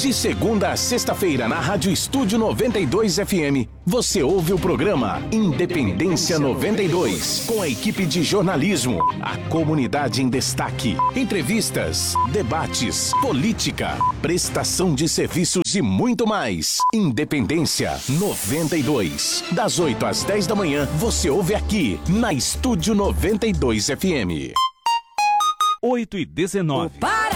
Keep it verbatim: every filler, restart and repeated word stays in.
De segunda a sexta-feira, na Rádio Estúdio noventa e dois F M, você ouve o programa Independência noventa e dois, com a equipe de jornalismo, a comunidade em destaque, entrevistas, debates, política, prestação de serviços e muito mais. Independência noventa e dois. Das oito às dez da manhã, você ouve aqui, na Estúdio noventa e dois F M. oito e dezenove. Para!